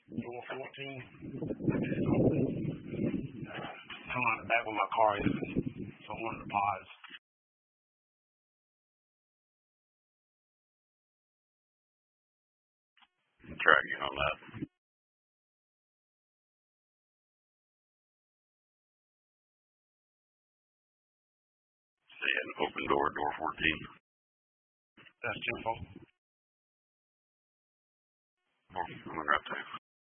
Door 14. I'm on the back where my car is. So one of the pods. Tracking on that. See an open door, door 14. That's 10-4. I'm gonna grab 2.